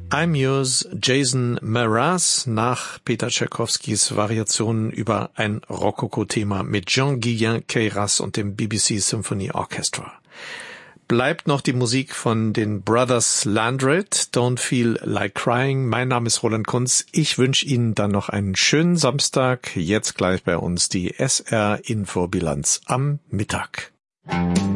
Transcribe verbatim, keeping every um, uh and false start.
I'm Yours, Jason Mraz nach Peter Tschaikowskis Variationen über ein Rokoko-Thema mit Jean-Guillain Queyras und dem B B C Symphony Orchestra. Bleibt noch die Musik von den Brothers Landred, Don't Feel Like Crying. Mein Name ist Roland Kunz. Ich wünsche Ihnen dann noch einen schönen Samstag. Jetzt gleich bei uns die S R-Info-Bilanz am Mittag.